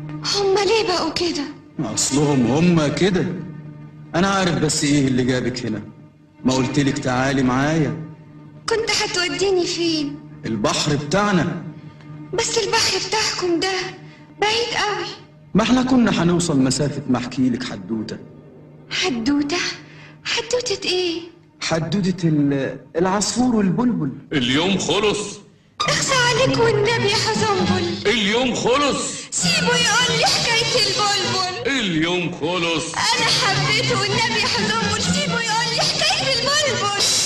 هما ليه بقوا كده؟ اصلهم هما كده. انا عارف، بس ايه اللي جابك هنا؟ ما قلتلك تعالي معايا. كنت هتوديني فين؟ البحر بتاعنا. بس البحر بتاعكم ده بعيد قوي. ما احنا كنا هنوصل مسافة ما احكيلك حدوتة. حدوتة؟ حدوتة ايه؟ حدوتة العصفور والبلبل. اليوم خلص. اخسى عليك والنبي يا حزنبل. اليوم خلص. سيبه يقول لي حكاية البلبل. اليوم خلص. انا حبيته والنبي يا حزنبل، سيبه يقول لي حكاية البلبل.